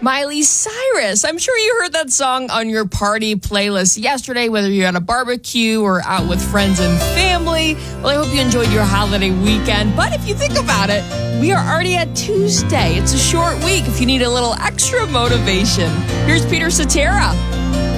Miley Cyrus. I'm sure you heard that song on your party playlist yesterday, whether you're at a barbecue or out with friends and family. Well, I hope you enjoyed your holiday weekend. But if you think about it, we are already at Tuesday. It's a short week if you need a little extra motivation. Here's Peter Cetera.